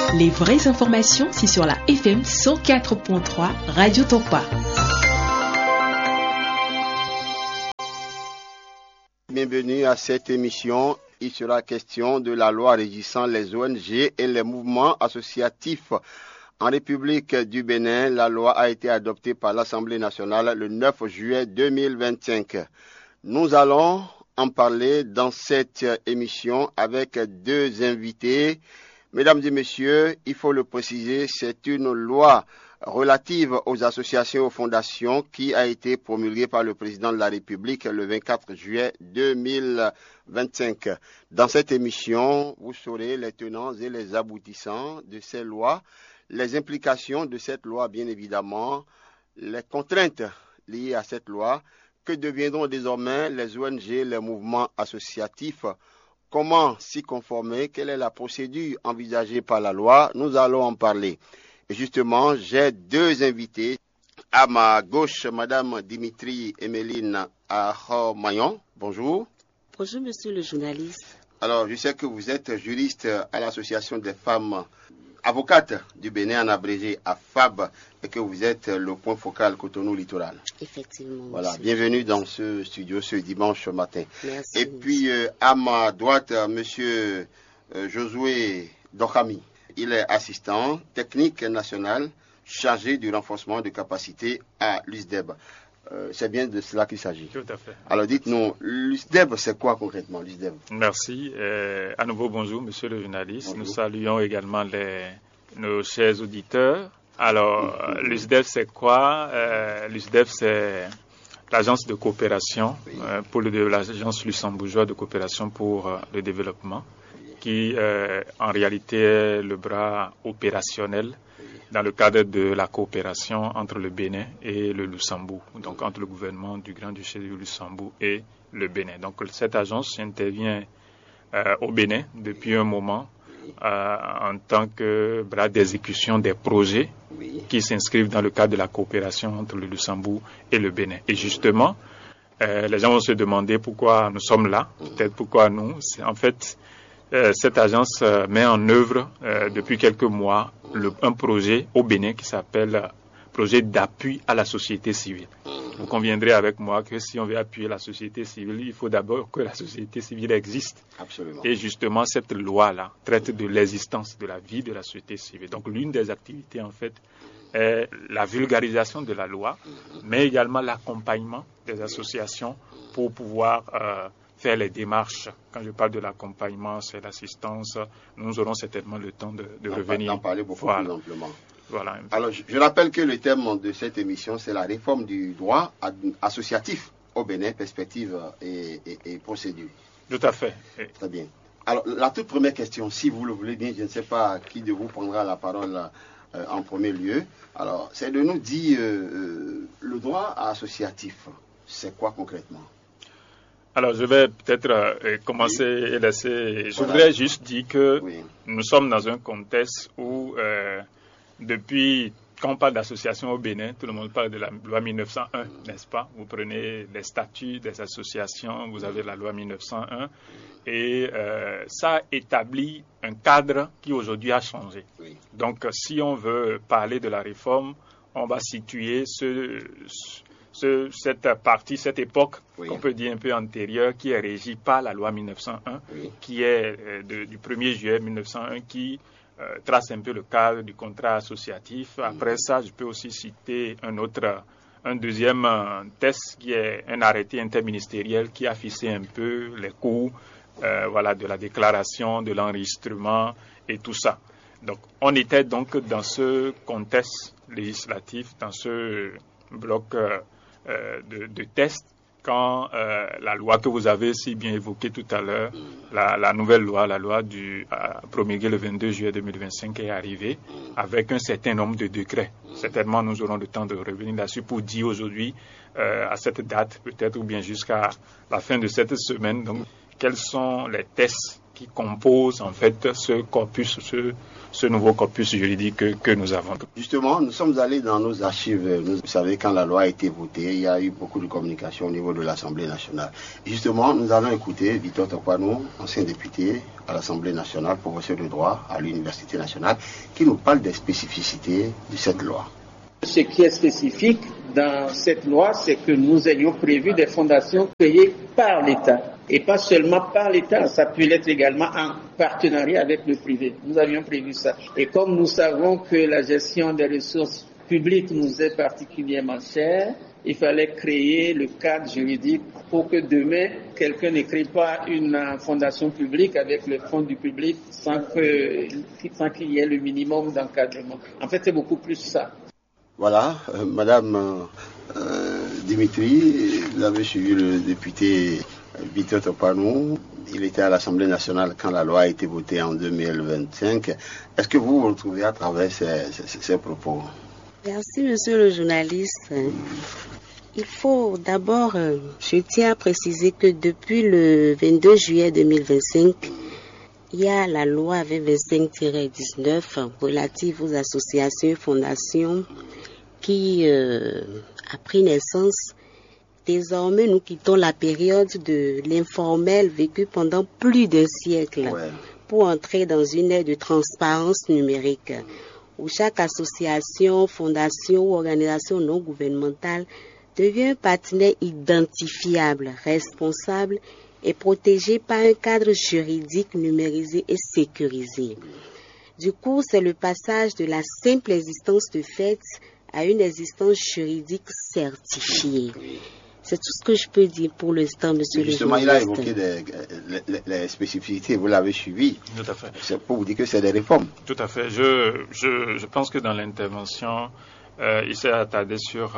Les vraies informations, c'est sur la FM 104.3 Radio Topa. Bienvenue à cette émission. Il sera question de la loi régissant les ONG et les mouvements associatifs. En République du Bénin, la loi a été adoptée par l'Assemblée nationale le 9 juillet 2025. Nous allons en parler dans cette émission avec deux invités. Mesdames et messieurs, il faut le préciser, c'est une loi relative aux associations et aux fondations qui a été promulguée par le président de la République le 24 juillet 2025. Dans cette émission, vous saurez les tenants et les aboutissants de ces lois, les implications de cette loi, bien évidemment, les contraintes liées à cette loi, que deviendront désormais les ONG, les mouvements associatifs, comment s'y conformer, quelle est la procédure envisagée par la loi, nous allons en parler. Et justement, j'ai deux invités. À ma gauche, Madame Dimitri Emeline Ahomayon. Bonjour. Bonjour, monsieur le journaliste. Alors, je sais que vous êtes juriste à l'Association des femmes avocates du Bénin, en abrégé AFAB, et que vous êtes le point focal Cotonou Littoral. Effectivement. Voilà, bienvenue dans ce studio ce dimanche matin. Merci. Et puis, à ma droite, monsieur Josué Dokhami. Il est assistant technique national chargé du renforcement de capacité à l'USDEB. C'est bien de cela qu'il s'agit. Tout à fait. Alors dites-nous, l'USDEB, c'est quoi concrètement, l'USDEB? Merci. À nouveau, bonjour, monsieur le journaliste. Bonjour. Nous saluons également nos chers auditeurs. Alors, l'USDEB, c'est quoi? L'USDEB, c'est l'agence de coopération, pour l'agence luxembourgeoise de coopération pour le développement, qui en réalité est le bras opérationnel dans le cadre de la coopération entre le Bénin et le Luxembourg, donc entre le gouvernement du Grand-Duché du Luxembourg et le Bénin. Donc cette agence intervient au Bénin depuis un moment en tant que bras d'exécution des projets qui s'inscrivent dans le cadre de la coopération entre le Luxembourg et le Bénin. Et justement, les gens vont se demander pourquoi nous sommes là, peut-être pourquoi nous. En fait, cette agence met en œuvre depuis quelques mois un projet au Bénin qui s'appelle projet d'appui à la société civile. Vous conviendrez avec moi que si on veut appuyer la société civile, il faut d'abord que la société civile existe. Absolument. Et justement, cette loi-là traite de l'existence, de la vie de la société civile. Donc l'une des activités, en fait, est la vulgarisation de la loi, mais également l'accompagnement des associations pour pouvoir faire les démarches. Quand je parle de l'accompagnement, c'est l'assistance. Nous aurons certainement le temps de revenir. En parler beaucoup plus amplement. Voilà. Alors, je rappelle que le thème de cette émission, c'est la réforme du droit associatif au Bénin, perspective et procédure. Tout à fait. Très bien. Alors, la toute première question, si vous le voulez bien, je ne sais pas qui de vous prendra la parole en premier lieu. Alors, c'est de nous dire le droit associatif, c'est quoi concrètement? Alors, je vais peut-être commencer et laisser. Je voudrais juste dire que nous sommes dans un contexte où, depuis, quand on parle d'association au Bénin, tout le monde parle de la loi 1901, n'est-ce pas? Vous prenez les statuts des associations, vous avez la loi 1901, et ça établit un cadre qui aujourd'hui a changé. Oui. Donc, si on veut parler de la réforme, on va situer cette partie, cette époque, qu'on peut dire un peu antérieure, qui est régie par la loi 1901, qui est du 1er juillet 1901, qui trace un peu le cadre du contrat associatif. Après ça, je peux aussi citer un deuxième texte qui est un arrêté interministériel qui a fixé un peu les coûts de la déclaration, de l'enregistrement et tout ça. Donc, on était donc dans ce contexte législatif, dans ce bloc de tests, quand la loi que vous avez si bien évoquée tout à l'heure, la nouvelle loi, la loi promulguée le 22 juillet 2025 est arrivée avec un certain nombre de décrets. Certainement, nous aurons le temps de revenir là-dessus pour dire aujourd'hui, à cette date peut-être, ou bien jusqu'à la fin de cette semaine, donc, quels sont les tests qui composent en fait ce corpus, ce nouveau corpus juridique que nous avons. Justement, nous sommes allés dans nos archives. Vous savez, quand la loi a été votée, il y a eu beaucoup de communication au niveau de l'Assemblée nationale. Justement, nous allons écouter Victor Tokwanou, ancien député à l'Assemblée nationale, professeur de droit à l'Université nationale, qui nous parle des spécificités de cette loi. Ce qui est spécifique dans cette loi, c'est que nous ayons prévu des fondations créées par l'État. Et pas seulement par l'État, ça peut être également en partenariat avec le privé. Nous avions prévu ça. Et comme nous savons que la gestion des ressources publiques nous est particulièrement chère, il fallait créer le cadre juridique pour que demain, quelqu'un ne crée pas une fondation publique avec le fonds du public sans qu'il y ait le minimum d'encadrement. En fait, c'est beaucoup plus ça. Voilà, Madame Dimitri, vous avez suivi le député Victor Tokwanou. Il était à l'Assemblée nationale quand la loi a été votée en 2025. Est-ce que vous vous retrouvez à travers ces propos? Merci, monsieur le journaliste. Il faut d'abord, je tiens à préciser que depuis le 22 juillet 2025, il y a la loi 2025-19 relative aux associations et fondations qui a pris naissance. Désormais, nous quittons la période de l'informel vécu pendant plus d'un siècle pour entrer dans une ère de transparence numérique où chaque association, fondation ou organisation non gouvernementale devient un partenaire identifiable, responsable et protégé par un cadre juridique numérisé et sécurisé. Du coup, c'est le passage de la simple existence de fait à une existence juridique certifiée. C'est tout ce que je peux dire pour l'instant, monsieur le journaliste. Justement, il a évoqué les spécificités, vous l'avez suivi. Tout à fait. C'est pour vous dire que c'est des réformes. Tout à fait. Je pense que dans l'intervention, il s'est attardé sur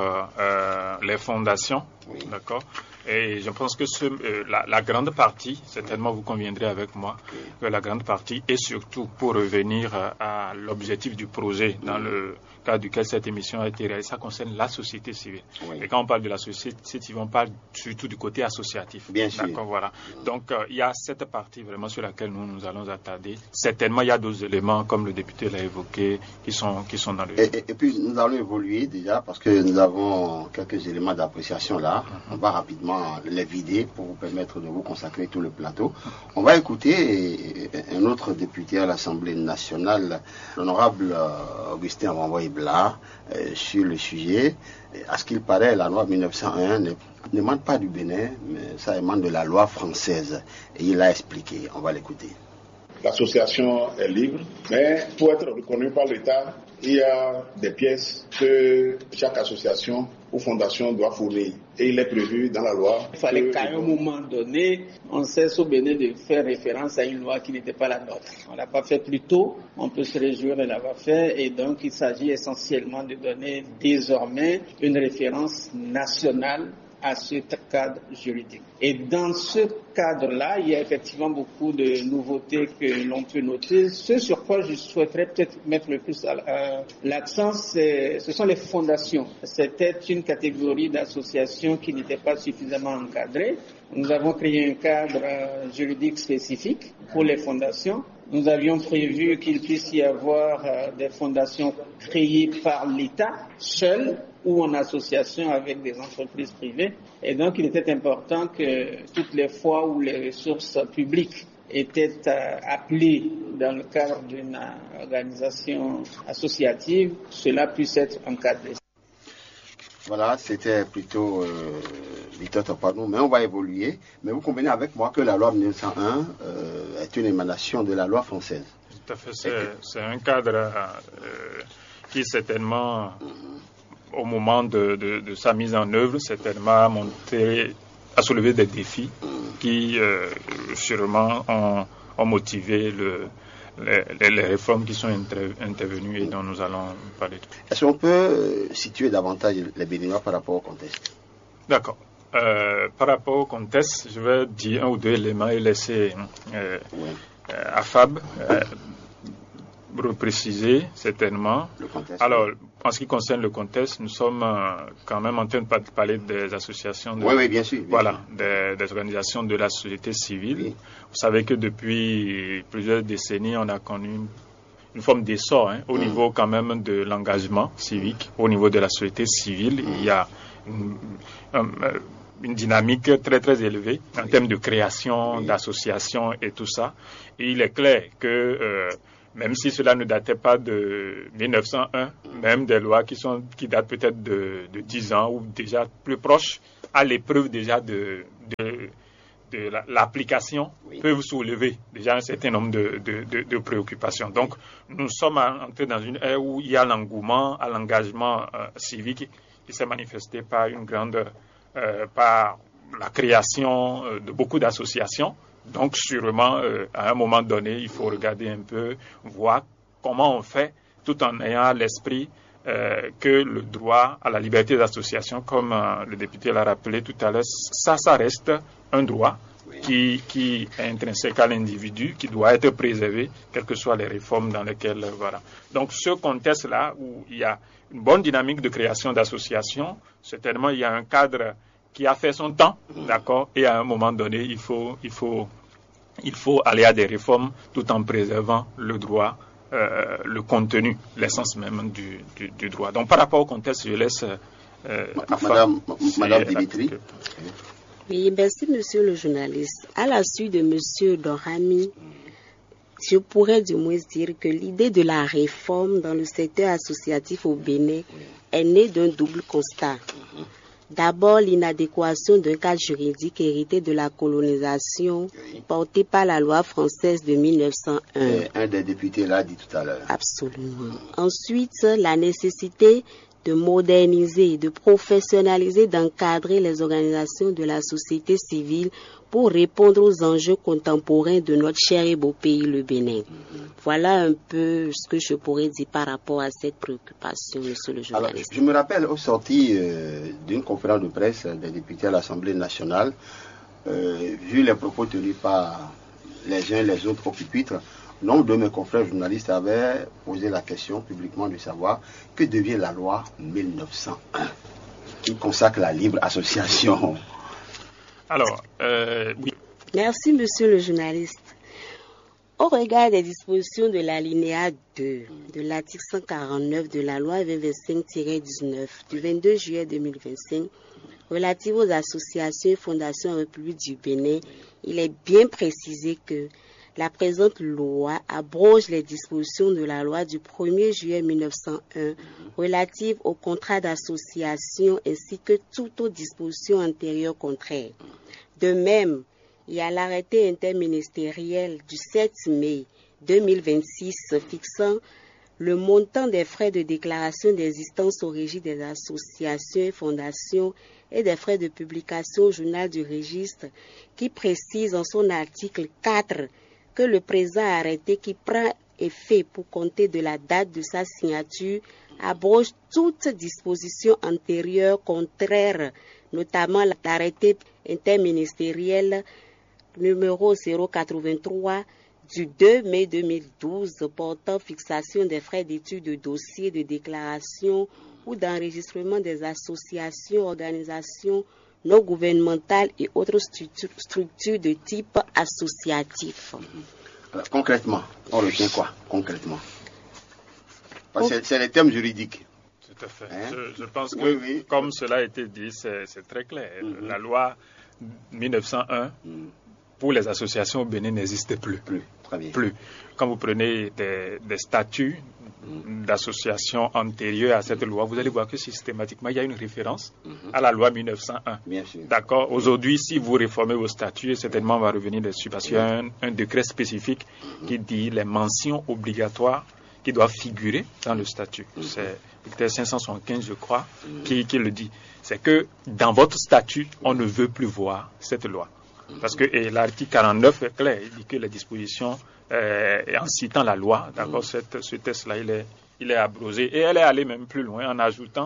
les fondations, d'accord. Et je pense que la grande partie, certainement vous conviendrez avec moi, que la grande partie est surtout pour revenir à l'objectif du projet dans le cadre duquel cette émission a été réalisée, ça concerne la société civile. Et quand on parle de la société civile, on parle surtout du côté associatif. Bien sûr. D'accord, voilà. Donc, il y a cette partie vraiment sur laquelle nous allons attarder. Certainement, il y a d'autres éléments, comme le député l'a évoqué, qui sont dans le... Et puis, nous allons évoluer déjà, parce que nous avons quelques éléments d'appréciation là. On va rapidement les vider pour vous permettre de vous consacrer tout le plateau. On va écouter un autre député à l'Assemblée nationale, l'honorable Augustin Renvoy-Blas, sur le sujet. À ce qu'il paraît, la loi 1901 n'émane pas du Bénin, mais ça émane de la loi française. Et il l'a expliqué. On va l'écouter. L'association est libre, mais pour être reconnue par l'État, il y a des pièces que chaque association ou fondation doit fournir. Et il est prévu dans la loi. Il fallait qu'à un moment donné, on cesse au Bénin de faire référence à une loi qui n'était pas la nôtre. On ne l'a pas fait plus tôt, on peut se réjouir de l'avoir fait. Et donc, il s'agit essentiellement de donner désormais une référence nationale à ce cadre juridique. Et dans ce cadre-là, il y a effectivement beaucoup de nouveautés que l'on peut noter. Ce sur quoi je souhaiterais peut-être mettre le plus l'accent, ce sont les fondations. C'était une catégorie d'associations qui n'était pas suffisamment encadrée. Nous avons créé un cadre juridique spécifique pour les fondations. Nous avions prévu qu'il puisse y avoir des fondations créées par l'État seul ou en association avec des entreprises privées. Et donc, il était important que toutes les fois où les ressources publiques étaient appelées dans le cadre d'une organisation associative, cela puisse être encadré. Voilà, c'était plutôt Victor Tokwanou, mais on va évoluer. Mais vous convenez avec moi que la loi 1901 est une émanation de la loi française. Tout à fait, c'est un cadre qui certainement, au moment de sa mise en œuvre, certainement a soulevé des défis qui sûrement ont motivé les réformes qui sont intervenues et dont nous allons parler. Est-ce qu'on peut situer davantage les Béninois par rapport au contexte? D'accord. Par rapport au contexte, je vais dire un ou deux éléments et laisser à Fab repréciser certainement. Le contexte. Alors, en ce qui concerne le contexte, nous sommes quand même en train de parler des associations. Oui, bien sûr. Voilà, des organisations de la société civile. Oui. Vous savez que depuis plusieurs décennies, on a connu une forme d'essor au niveau quand même de l'engagement civique. Au niveau de la société civile, il y a une dynamique très très élevée en termes de création, d'associations et tout ça. Et il est clair que même si cela ne datait pas de 1901, même des lois qui datent peut-être de 10 ans ou déjà plus proches, à l'épreuve déjà de l'application, peuvent soulever déjà un certain nombre de préoccupations. Donc, nous sommes entrés dans une ère où il y a l'engouement à l'engagement civique qui s'est manifesté par par la création de beaucoup d'associations. Donc, sûrement, à un moment donné, il faut regarder un peu, voir comment on fait, tout en ayant à l'esprit que le droit à la liberté d'association, comme le député l'a rappelé tout à l'heure, ça reste un droit qui est intrinsèque à l'individu, qui doit être préservé, quelles que soient les réformes dans lesquelles, voilà. Donc, ce contexte-là, où il y a une bonne dynamique de création d'associations, certainement, il y a un cadre qui a fait son temps, d'accord, et à un moment donné, il faut aller à des réformes tout en préservant le droit, le contenu, l'essence même du droit. Donc, par rapport au contexte, je laisse Madame Dimitri. Oui, merci, monsieur le journaliste. À la suite de monsieur Dorami, je pourrais du moins dire que l'idée de la réforme dans le secteur associatif au Bénin est née d'un double constat. D'abord, l'inadéquation d'un cadre juridique hérité de la colonisation porté par la loi française de 1901. Un des députés l'a dit tout à l'heure. Absolument. Ensuite, la nécessité de moderniser, de professionnaliser, d'encadrer les organisations de la société civile pour répondre aux enjeux contemporains de notre cher et beau pays, le Bénin. Voilà un peu ce que je pourrais dire par rapport à cette préoccupation, monsieur le journaliste. Alors, je me rappelle au sorti d'une conférence de presse des députés à l'Assemblée nationale, vu les propos tenus par les uns et les autres au pupitre, nombre de mes confrères journalistes avaient posé la question publiquement de savoir que devient la loi 1901 qui consacre la libre association. Alors, oui. Merci, monsieur le journaliste. Au regard des dispositions de l'alinéa 2 de l'article 149 de la loi 2025-19 du 22 juillet 2025 relative aux associations et fondations en République du Bénin, il est bien précisé que la présente loi abroge les dispositions de la loi du 1er juillet 1901 relative au contrat d'association ainsi que toute autre disposition antérieure contraire. De même, il y a l'arrêté interministériel du 7 mai 2026 fixant le montant des frais de déclaration d'existence au régime des associations et fondations et des frais de publication au journal du registre qui précise en son article 4 que le présent arrêté qui prend effet pour compter de la date de sa signature abroge toute disposition antérieure contraire, notamment l'arrêté interministériel numéro 083 du 2 mai 2012 portant fixation des frais d'étude de dossier de déclaration ou d'enregistrement des associations, organisations non gouvernementales et autres structures de type associatif. Alors, concrètement, on retient quoi concrètement? Parce que c'est les termes juridiques. Tout à fait. Je pense que, comme cela a été dit, c'est très clair. La loi 1901 pour les associations au Bénin n'existe plus. Très bien. Plus. Quand vous prenez des statuts d'associations antérieures à cette loi, vous allez voir que systématiquement, il y a une référence à la loi 1901. Bien sûr. D'accord. Aujourd'hui, si vous réformez vos statuts, certainement on va revenir dessus parce qu'il y a un décret spécifique qui dit les mentions obligatoires qui doivent figurer dans le statut. C'est le 575, je crois, qui le dit. C'est que dans votre statut, on ne veut plus voir cette loi. Parce que l'article 49 est clair, il dit que les dispositions, en citant la loi, d'accord, ce texte-là, il est abrogé. Et elle est allée même plus loin en ajoutant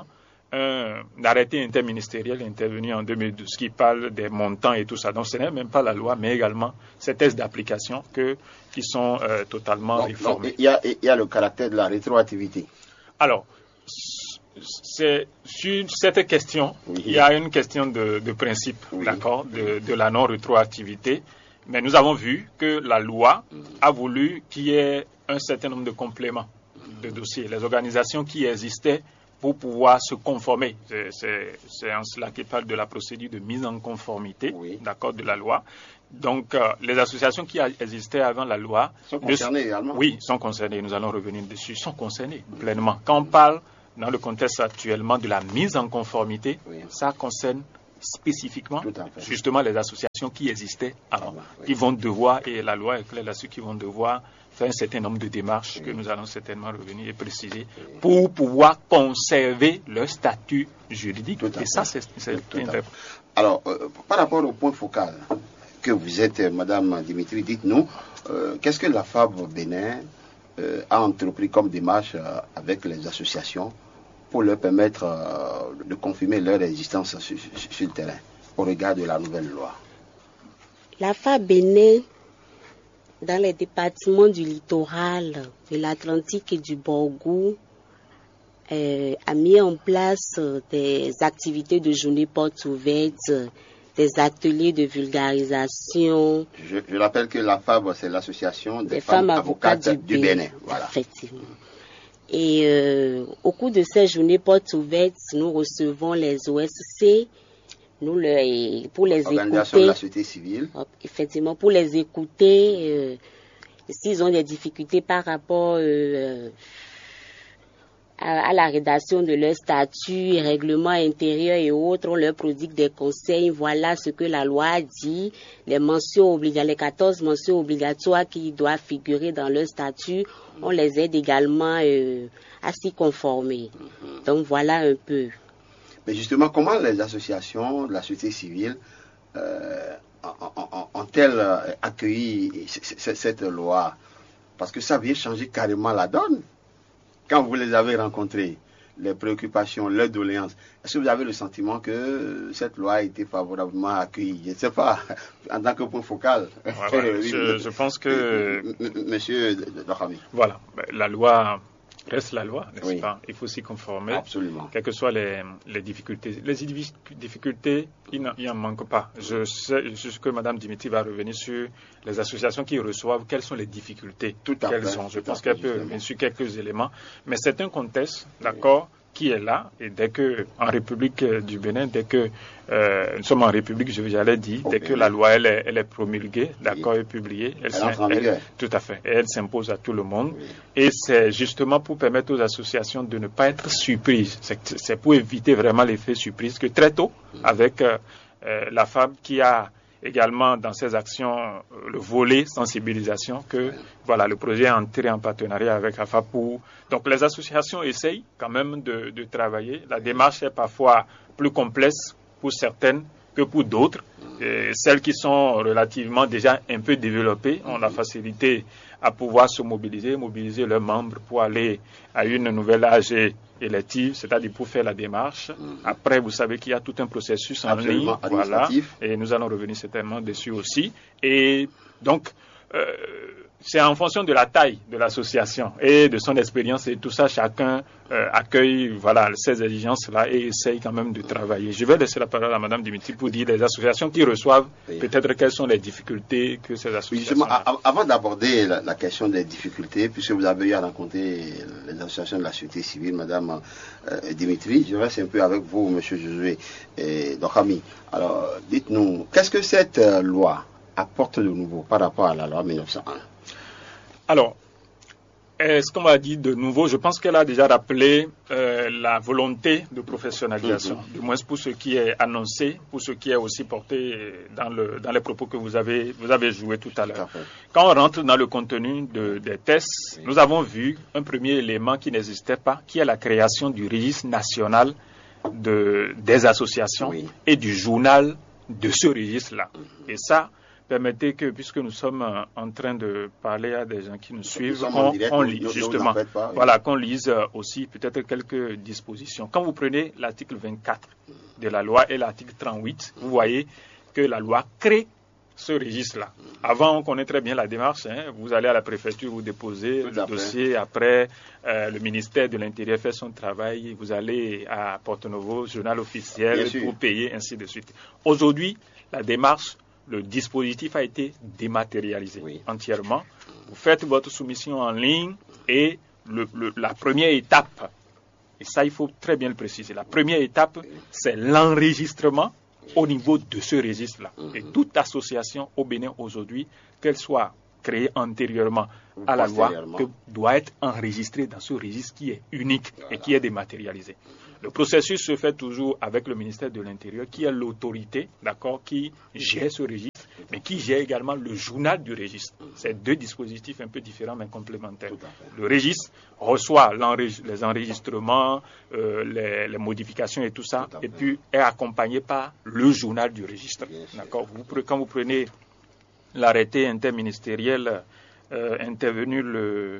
un arrêté interministériel intervenu en 2012 qui parle des montants et tout ça. Donc ce n'est même pas la loi, mais également ces tests d'application qui sont totalement réformés. Donc, il y a le caractère de la rétroactivité. Alors, c'est sur cette question, il y a une question de principe, d'accord, de la non-rétroactivité. Mais nous avons vu que la loi a voulu qu'il y ait un certain nombre de compléments de dossiers. Les organisations qui existaient pour pouvoir se conformer. C'est en cela qu'il parle de la procédure de mise en conformité, d'accord, de la loi. Donc, les associations qui existaient avant la loi sont concernées également. Oui, sont concernées. Nous allons revenir dessus. Sont concernées pleinement. Quand on parle dans le contexte actuellement de la mise en conformité, ça concerne spécifiquement justement les associations qui existaient avant, qui vont devoir, et la loi est claire là-dessus, qui vont devoir faire un certain nombre de démarches que nous allons certainement revenir et préciser pour pouvoir conserver leur statut juridique. Et ça, c'est très... Alors, par rapport au point focal que vous êtes, Madame Dimitri, dites-nous, qu'est-ce que la FAB Bénin a entrepris comme démarche avec les associations pour leur permettre de confirmer leur existence sur le terrain au regard de la nouvelle loi? La FAB Bénin, dans les départements du littoral, de l'Atlantique et du Borgou, a mis en place des activités de journée portes ouvertes, des ateliers de vulgarisation. Je rappelle que la FAB, c'est l'association des femmes avocates du Bénin. Voilà. Effectivement. Et au cours de ces journées portes ouvertes, nous recevons les OSC, pour les Organisation écouter. de la société civile. Effectivement, pour les écouter, s'ils ont des difficultés par rapport à la rédaction de leur statut, règlement intérieur et autres, on leur prodigue des conseils. Voilà ce que la loi dit, les 14 mentions obligatoires qui doivent figurer dans leur statut, on les aide également à s'y conformer. Donc voilà un peu. Mais justement, comment les associations de la société civile ont-elles accueilli cette loi? Parce que ça vient changer carrément la donne. Quand vous les avez rencontrés, les préoccupations, leurs doléances, est-ce que vous avez le sentiment que cette loi a été favorablement accueillie? Je ne sais pas, en tant que point focal. Je pense que... Monsieur Dokhami. Voilà, la loi reste la loi, n'est-ce pas? Il faut s'y conformer. Absolument. Quelles que soient les difficultés. Les difficultés, il n'en manque pas. Je sais que Mme Dimitri va revenir sur les associations qui reçoivent, quelles sont les difficultés qu'elles ont. Je pense qu'elle peut revenir sur quelques éléments. Mais c'est un contexte, d'accord, qui est là. Et dès que, en République du Bénin, dès que nous sommes en République, j'allais dire, dès que la loi elle est promulguée, d'accord, et publiée, tout à fait, et elle s'impose à tout le monde. Et c'est justement pour permettre aux associations de ne pas être surprises. C'est pour éviter vraiment l'effet surprise que très tôt, avec la FAB qui a également dans ses actions le volet sensibilisation que voilà, le projet est entré en partenariat avec la FAB pour... Donc les associations essayent quand même de travailler. La démarche est parfois plus complexe pour certaines que pour d'autres. Et celles qui sont relativement déjà un peu développées ont la facilité à pouvoir se mobiliser leurs membres pour aller à une nouvelle AG élective, c'est-à-dire pour faire la démarche. Après, vous savez qu'il y a tout un processus en ligne, voilà, et nous allons revenir certainement dessus aussi. Et donc, c'est en fonction de la taille de l'association et de son expérience et tout ça, chacun accueille voilà, ces exigences-là et essaye quand même de travailler. Je vais laisser la parole à Mme Dimitri pour dire les associations qui reçoivent, peut-être quelles sont les difficultés que ces associations... Justement, avant d'aborder la question des difficultés, puisque vous avez eu à rencontrer les associations de la société civile, Mme Dimitri, je reste un peu avec vous, M. Josué Dokhami. Alors, dites-nous, qu'est-ce que cette loi apporte de nouveau par rapport à la loi 1901? Alors, ce qu'on m'a dit de nouveau, je pense qu'elle a déjà rappelé la volonté de professionnalisation, du moins pour ce qui est annoncé, pour ce qui est aussi porté dans les propos que vous avez joués tout à l'heure. Quand on rentre dans le contenu des tests, nous avons vu un premier élément qui n'existait pas, qui est la création du registre national des associations et du journal de ce registre-là. Et ça, permettez que, puisque nous sommes en train de parler à des gens qui nous suivent, on lit justement, voilà, qu'on lise aussi peut-être quelques dispositions. Quand vous prenez l'article 24 de la loi et l'article 38, vous voyez que la loi crée ce registre-là. Avant, on connaît très bien la démarche. Vous allez à la préfecture, vous déposez le dossier. Après, le ministère de l'Intérieur fait son travail. Vous allez à Porto-Novo, journal officiel, pour payer, ainsi de suite. Aujourd'hui, la démarche, le dispositif a été dématérialisé entièrement. Vous faites votre soumission en ligne et la première étape, et ça, il faut très bien le préciser, la première étape, c'est l'enregistrement au niveau de ce registre-là. Et toute association au Bénin aujourd'hui, qu'elle soit créée antérieurement à la loi, doit être enregistrée dans ce registre qui est unique et qui est dématérialisé. Le processus se fait toujours avec le ministère de l'Intérieur, qui est l'autorité, d'accord, qui gère ce registre, mais qui gère également le journal du registre. C'est deux dispositifs un peu différents mais complémentaires. Le registre reçoit les enregistrements, les modifications et tout ça, et puis est accompagné par le journal du registre. D'accord. Quand vous prenez l'arrêté interministériel intervenu le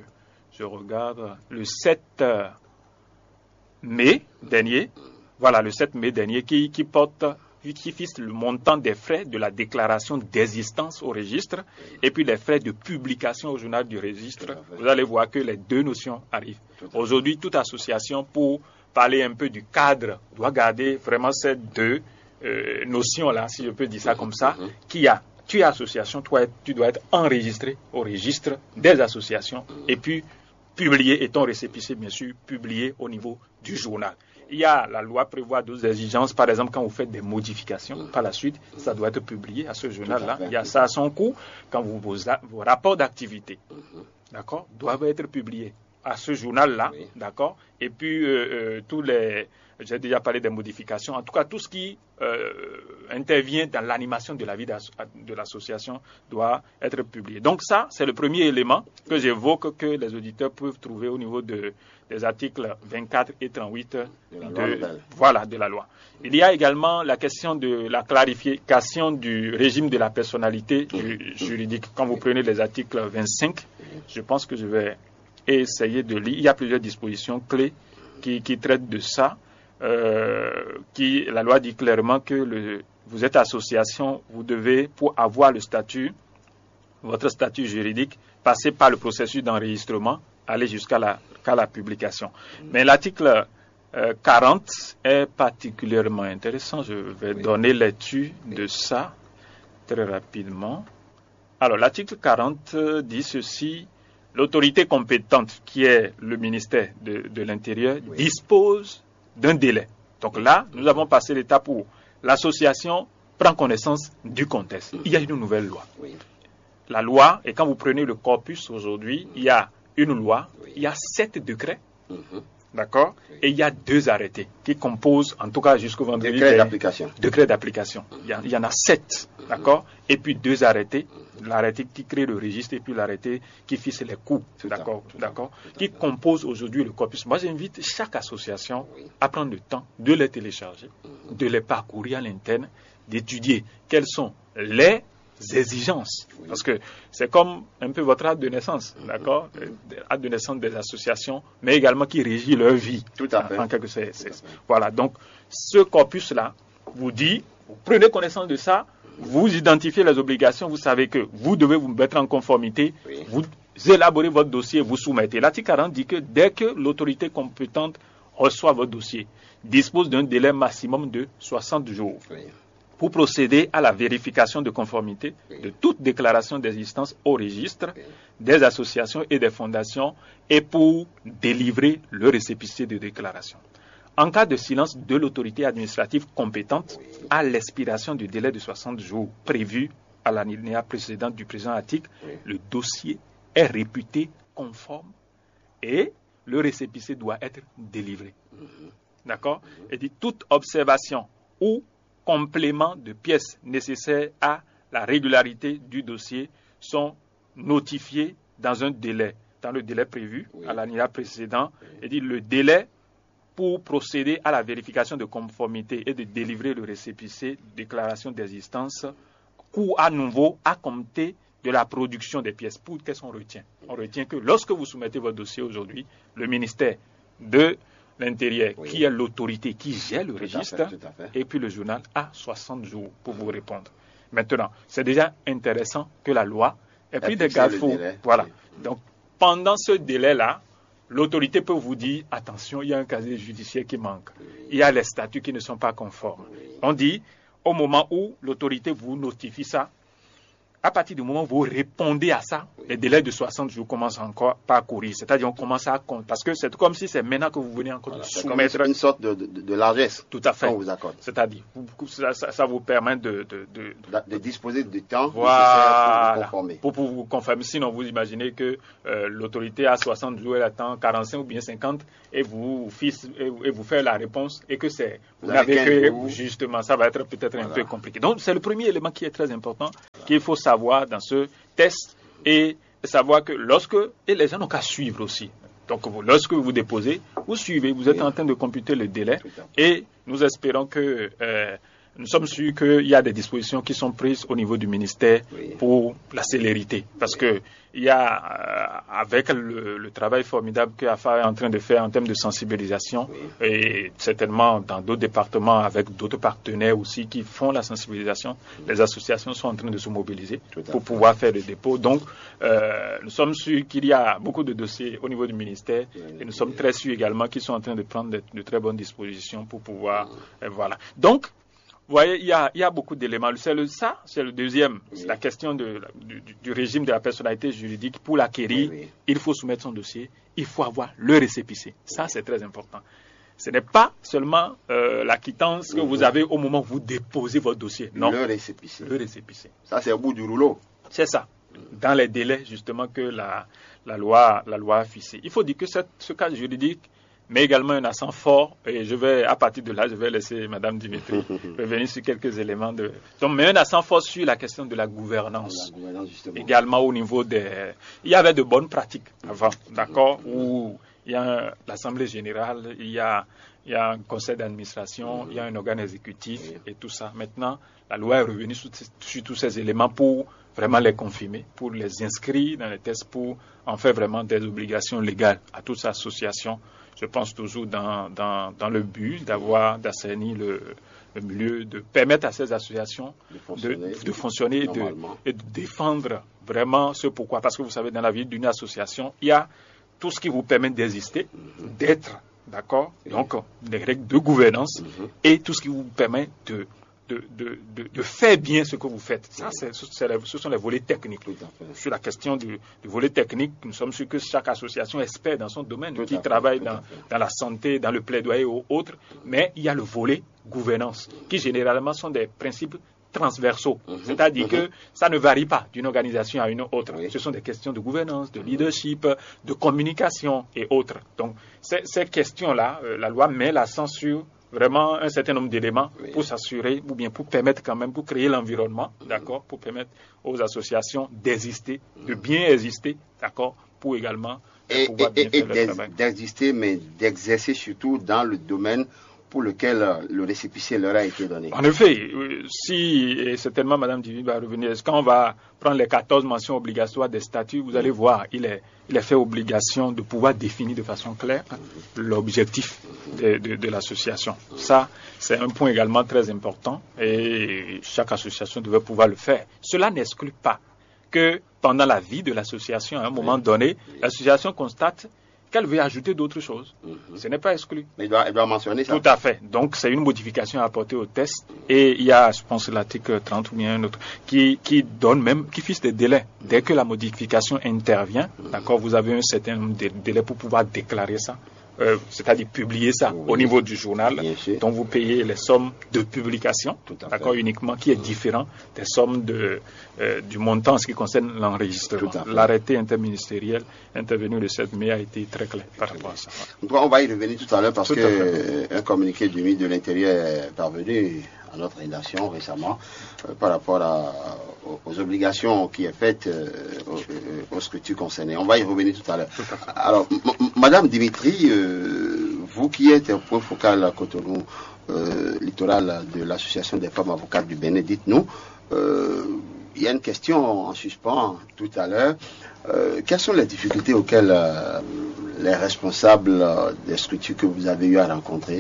7 mai dernier, voilà, le 7 mai dernier, qui fixe le montant des frais de la déclaration d'existence au registre et puis les frais de publication au journal du registre. Vous allez voir que les deux notions arrivent. Aujourd'hui, toute association, pour parler un peu du cadre, doit garder vraiment ces deux notions-là, si je peux dire ça comme ça, tu es association, tu dois être enregistré au registre des associations et puis publié, et ton récépissé, bien sûr, publié au niveau du journal. La loi prévoit d'autres exigences, par exemple, quand vous faites des modifications, par la suite, ça doit être publié à ce journal-là. Il y a ça à son coût, quand vos rapports d'activité, d'accord, doivent être publiés à ce journal-là, d'accord, et puis j'ai déjà parlé des modifications, en tout cas, tout ce qui intervient dans l'animation de la vie de l'association doit être publié. Donc ça, c'est le premier élément que j'évoque, que les auditeurs peuvent trouver au niveau des articles 24 et 38 de la loi. Il y a également la question de la clarification du régime de la personnalité juridique. Quand vous prenez les articles 25, je pense que je vais essayer de lire. Il y a plusieurs dispositions clés qui traitent de ça. La loi dit clairement que vous êtes association, vous devez, pour avoir votre statut juridique, passer par le processus d'enregistrement, aller jusqu'à la publication. Mais l'article 40 est particulièrement intéressant. Je vais donner lecture de ça très rapidement. Alors, l'article 40 dit ceci: l'autorité compétente, qui est le ministère de l'Intérieur, dispose d'un délai. Donc là, nous avons passé l'étape où l'association prend connaissance du contexte. Il y a une nouvelle loi. La loi, et quand vous prenez le corpus aujourd'hui, il y a une loi, il y a 7 décrets, d'accord, et il y a 2 arrêtés qui composent, en tout cas jusqu'au vendredi, décrets d'application. Il y en a 7, d'accord, et puis 2 arrêtés, l'arrêté qui crée le registre et puis l'arrêté qui fixe les coûts, d'accord, qui composent aujourd'hui le corpus. Moi, j'invite chaque association à prendre le temps de les télécharger, de les parcourir à l'interne, d'étudier quelles sont les exigences, parce que c'est comme un peu votre acte de naissance, d'accord, acte de naissance des associations, mais également qui régit leur vie. Tout à fait. Voilà, donc ce corpus-là vous dit, vous prenez connaissance de ça, vous identifiez les obligations, vous savez que vous devez vous mettre en conformité, vous élaborez votre dossier, vous soumettez. L'article 40 dit que dès que l'autorité compétente reçoit votre dossier, dispose d'un délai maximum de 60 jours. Pour procéder à la vérification de conformité de toute déclaration d'existence au registre des associations et des fondations et pour délivrer le récépissé de déclaration. En cas de silence de l'autorité administrative compétente, à l'expiration du délai de 60 jours prévu à l'alinéa précédent du présent article, le dossier est réputé conforme et le récépissé doit être délivré. D'accord ? Et dit toute observation ou complément de pièces nécessaires à la régularité du dossier sont notifiés dans le délai prévu à l'alinéa précédent. Et dit le délai pour procéder à la vérification de conformité et de délivrer le récépissé déclaration d'existence coût à nouveau à compter de la production des pièces. Pour qu'est-ce qu'on retient? On retient que lorsque vous soumettez votre dossier aujourd'hui, le ministère de l'Intérieur, qui est l'autorité qui gère le registre, tout à fait. et puis le journal a 60 jours pour vous répondre. Maintenant, c'est déjà intéressant que la loi ait pris des garde-fous. Voilà. Donc, pendant ce délai-là, l'autorité peut vous dire, attention, il y a un casier judiciaire qui manque. Il y a les statuts qui ne sont pas conformes. On dit, au moment où l'autorité vous notifie ça, à partir du moment où vous répondez à ça, les délais de 60 jours commencent encore pas à courir. C'est-à-dire on commence à compter. Parce que c'est comme si c'est maintenant que vous venez encore soumettre. C'est comme une sorte de largesse. Tout à fait. On vous accorde. C'est-à-dire, ça vous permet de disposer du temps voilà, pour pour vous conformer. Sinon, vous imaginez que l'autorité a 60 jours, elle attend 45 ou bien 50 et vous fait la réponse et que c'est vous n'avez que justement, ça va être peut-être un peu compliqué. Donc, c'est le premier élément qui est très important qu'il faut savoir dans ce test et savoir que et les gens n'ont qu'à suivre aussi. Donc, lorsque vous déposez, vous suivez, vous êtes en train de computer le délai et nous espérons que nous sommes sûrs qu'il y a des dispositions qui sont prises au niveau du ministère pour la célérité. Parce que il y a, avec le travail formidable qu'AFA est en train de faire en termes de sensibilisation, et certainement dans d'autres départements, avec d'autres partenaires aussi qui font la sensibilisation, les associations sont en train de se mobiliser pour pouvoir faire le dépôt. Donc, nous sommes sûrs qu'il y a beaucoup de dossiers au niveau du ministère, et nous sommes très sûrs également qu'ils sont en train de prendre de très bonnes dispositions pour pouvoir... voilà. Donc, vous voyez, il y a beaucoup d'éléments. C'est le deuxième. C'est la question du régime de la personnalité juridique. Pour l'acquérir, il faut soumettre son dossier. Il faut avoir le récépissé. Ça, c'est très important. Ce n'est pas seulement la quittance que vous avez au moment où vous déposez votre dossier. Non. Le récépissé. Le récépissé. Ça, c'est au bout du rouleau. C'est ça. Dans les délais, justement, que la loi a fixé. Il faut dire que ce cas juridique mais également un accent fort, et à partir de là, je vais laisser Mme Dimitri revenir sur quelques éléments donc, mais un accent fort sur la question de la gouvernance. Également au niveau il y avait de bonnes pratiques avant, d'accord, où il y a l'Assemblée générale, il y a un conseil d'administration, il y a un organe exécutif et tout ça. Maintenant, la loi est revenue sur tous ces éléments pour vraiment les confirmer, pour les inscrire dans les tests, pour en faire vraiment des obligations légales à toutes ces associations. Je pense toujours dans le but d'assainir le milieu, de permettre à ces associations de fonctionner et de défendre vraiment ce pourquoi. Parce que vous savez, dans la vie d'une association, il y a tout ce qui vous permet d'exister, d'être, d'accord, donc des règles de gouvernance et tout ce qui vous permet de faire bien ce que vous faites. Ça, ce sont les volets techniques. Sur la question du volet technique, nous sommes sûrs que chaque association est expert dans son domaine, qui travaille dans la santé, dans le plaidoyer ou autres, mais il y a le volet gouvernance, qui généralement sont des principes transversaux. C'est-à-dire que ça ne varie pas d'une organisation à une autre. Ce sont des questions de gouvernance, de leadership, de communication et autres. Donc, ces questions-là, la loi met l'accent sur vraiment un certain nombre d'éléments pour s'assurer, ou bien pour permettre quand même, pour créer l'environnement, d'accord, pour permettre aux associations d'exister, de bien exister, d'accord, pour également pouvoir bien faire le travail. D'exister, mais d'exercer surtout dans le domaine pour lequel le récépissé leur a été donné. En effet, et certainement Mme Divi va revenir, quand on va prendre les 14 mentions obligatoires des statuts, vous allez voir, il est fait obligation de pouvoir définir de façon claire l'objectif de l'association. Ça, c'est un point également très important et chaque association devait pouvoir le faire. Cela n'exclut pas que pendant la vie de l'association, à un moment donné, l'association constate qu'elle veut ajouter d'autres choses. Ce n'est pas exclu. Mais elle doit mentionner ça. Tout à fait. Donc, c'est une modification à apporter au test. Et il y a, je pense, l'article 30 ou bien un autre, qui fixe des délais. Dès que la modification intervient, d'accord, vous avez un certain nombre de délais pour pouvoir déclarer ça. C'est-à-dire publier ça au niveau du journal, dont vous payez les sommes de publication, d'accord, uniquement, qui est différent des sommes du montant en ce qui concerne l'enregistrement. L'arrêté interministériel intervenu le 7 mai a été très clair par rapport à ça. On va y revenir tout à l'heure parce qu'un communiqué du ministre de l'Intérieur est parvenu à notre rédaction récemment par rapport aux obligations qui est faites aux structures concernées. On va y revenir tout à l'heure. Alors, Madame Dimitri, vous qui êtes au point focal à Cotonou littoral de l'Association des femmes avocates du Bénin, dites-nous, il y a une question en suspens tout à l'heure. Quelles sont les difficultés auxquelles les responsables des structures que vous avez eu à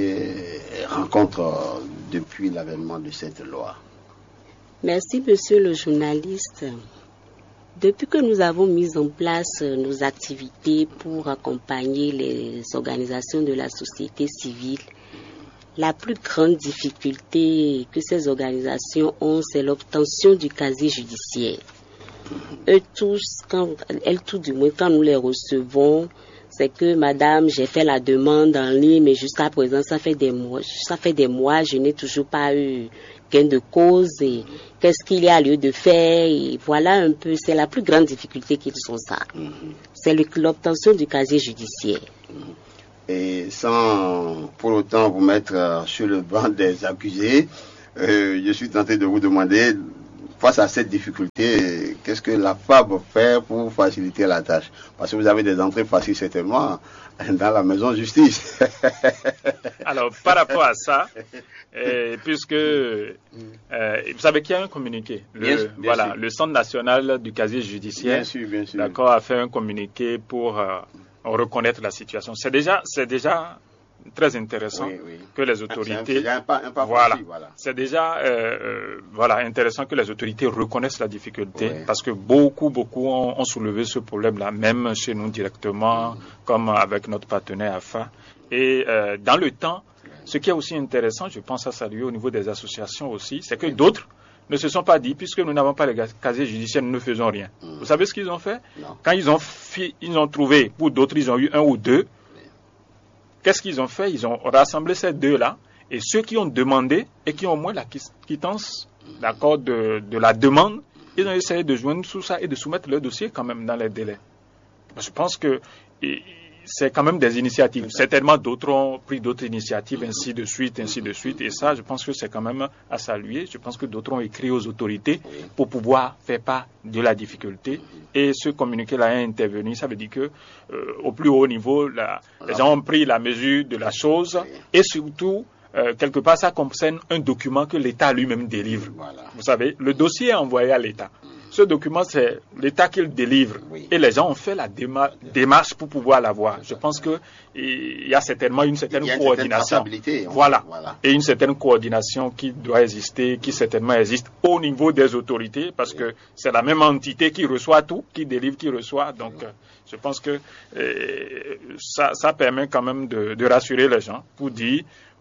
rencontrent depuis l'avènement de cette loi? Merci, monsieur le journaliste. Depuis que nous avons mis en place nos activités pour accompagner les organisations de la société civile, la plus grande difficulté que ces organisations ont, c'est l'obtention du casier judiciaire. Eux tous, quand nous les recevons, c'est que madame, j'ai fait la demande en ligne, mais jusqu'à présent, ça fait des mois, je n'ai toujours pas eu gain de cause, et qu'est-ce qu'il y a lieu de faire, et voilà un peu, c'est la plus grande difficulté qu'ils ont ça. C'est l'obtention du casier judiciaire. Et sans pour autant vous mettre sur le banc des accusés, je suis tenté de vous demander, face à cette difficulté, qu'est-ce que la FAB fait pour faciliter la tâche? Parce que vous avez des entrées faciles certainement dans la maison de justice. Alors, par rapport à ça, puisque vous savez qu'il y a un communiqué. Le Centre national du casier judiciaire, bien sûr. D'accord, a fait un communiqué pour reconnaître la situation. C'est déjà très intéressant que les autorités. C'est déjà intéressant que les autorités reconnaissent la difficulté, parce que beaucoup ont soulevé ce problème-là, même chez nous directement, comme avec notre partenaire AFA. Et dans le temps, ce qui est aussi intéressant, je pense à saluer au niveau des associations aussi, c'est que d'autres ne se sont pas dit, puisque nous n'avons pas les casiers judiciaires, nous ne faisons rien. Vous savez ce qu'ils ont fait? Quand ils ont trouvé, pour d'autres, ils ont eu un ou deux. Qu'est-ce qu'ils ont fait? Ils ont rassemblé ces deux-là, et ceux qui ont demandé et qui ont au moins la quittance, d'accord, de la demande, ils ont essayé de joindre tout ça et de soumettre leur dossier quand même dans les délais. Je pense que c'est quand même des initiatives. Certainement d'autres ont pris d'autres initiatives, ainsi de suite. Et ça, je pense que c'est quand même à saluer. Je pense que d'autres ont écrit aux autorités pour pouvoir faire part de la difficulté. Et ce communiqué-là est intervenu. Ça veut dire que au plus haut niveau, les gens ont pris la mesure de la chose. Et surtout, quelque part, ça concerne un document que l'État lui-même délivre. Vous savez, le dossier est envoyé à l'État. Ce document, c'est l'État qui le délivre. Et les gens ont fait la démarche pour pouvoir l'avoir. Je pense qu'il y a certainement une certaine coordination. Voilà. Et une certaine coordination qui doit exister, qui certainement existe au niveau des autorités, parce que c'est la même entité qui reçoit tout, qui délivre, qui reçoit. Donc, je pense que ça permet quand même de rassurer les gens pour dire,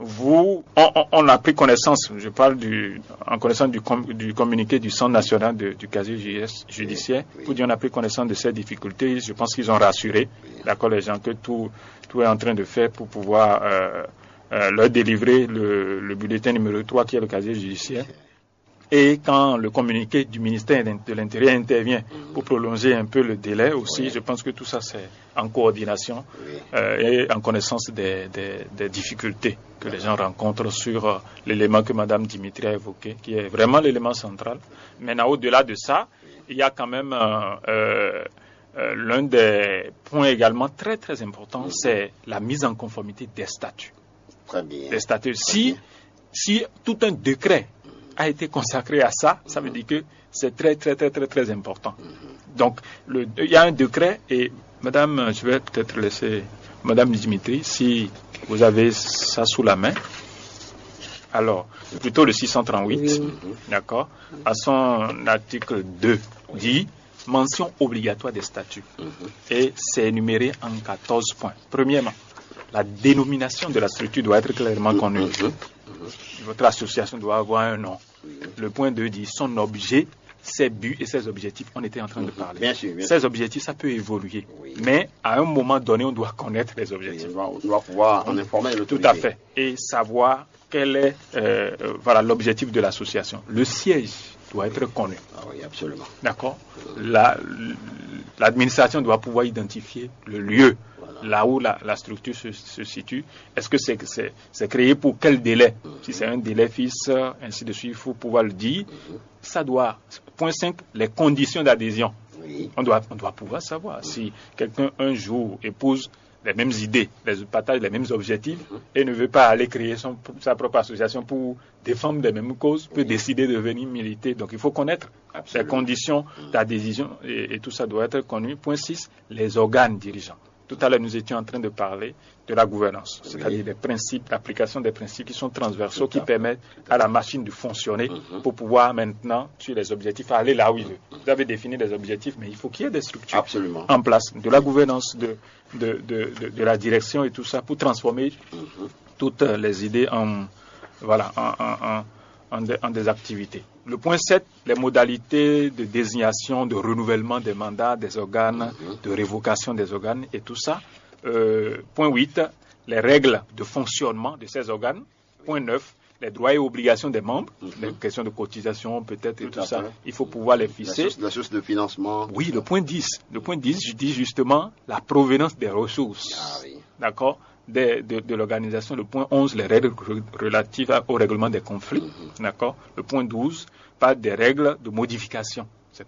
on a pris connaissance, je parle en connaissance du communiqué du Centre national du casier judiciaire, pour dire on a pris connaissance de ces difficultés. Je pense qu'ils ont rassuré, d'accord, les gens, que tout est en train de faire pour pouvoir leur délivrer le bulletin numéro 3 qui est le casier judiciaire. Et quand le communiqué du ministère de l'Intérieur intervient pour prolonger un peu le délai aussi, je pense que tout ça c'est en coordination et en connaissance des difficultés que les gens rencontrent sur l'élément que Mme Dimitri a évoqué, qui est vraiment l'élément central. Maintenant, au-delà de ça, il y a quand même l'un des points également très très importants, c'est la mise en conformité des statuts. Très bien. Des statuts. Si tout un décret a été consacré à ça, ça veut dire que c'est très très très très très important. Donc il y a un décret, et madame, je vais peut-être laisser madame Dimitri, si vous avez ça sous la main. Alors, plutôt le 638, d'accord, à son article 2 dit mention obligatoire des statuts, et c'est énuméré en 14 points. Premièrement, la dénomination de la structure doit être clairement connue. Votre association doit avoir un nom. Le point 2 dit son objet, ses buts et ses objectifs. On était en train de parler. Bien sûr. Ces objectifs, ça peut évoluer. Mais à un moment donné, on doit connaître les objectifs. On doit pouvoir en informer l'autorité. Tout à fait. Et savoir quel est l'objectif de l'association. Le siège doit être connu. Ah oui, absolument. D'accord. L'administration doit pouvoir identifier le lieu. Là où la structure se situe, est-ce que c'est créé pour quel délai? Si c'est un délai fixe, ainsi de suite, il faut pouvoir le dire. Ça doit, point 5, les conditions d'adhésion. On doit pouvoir savoir si quelqu'un un jour épouse les mêmes idées, partagent les mêmes objectifs et ne veut pas aller créer sa propre association pour défendre les mêmes causes, peut décider de venir militer. Donc il faut connaître les conditions d'adhésion et tout ça doit être connu. Point 6, les organes dirigeants. Tout à l'heure, nous étions en train de parler de la gouvernance, c'est-à-dire des principes, l'application des principes qui sont transversaux, qui permettent à la machine de fonctionner pour pouvoir maintenant, sur les objectifs, aller là où il veut. Vous avez défini des objectifs, mais il faut qu'il y ait des structures en place, de la gouvernance, de la direction et tout ça, pour transformer toutes les idées en des activités. Le point 7, les modalités de désignation, de renouvellement des mandats des organes, de révocation des organes et tout ça. Point 8, les règles de fonctionnement de ces organes. Point 9, les droits et obligations des membres, les questions de cotisation peut-être et tout ça. Il faut pouvoir les fixer. La source de financement. Oui, le point 10. Le point 10, je dis justement la provenance des ressources. D'accord ? De l'organisation. Le point 11, les règles relatives au règlement des conflits. D'accord. Le point 12 parle des règles de modification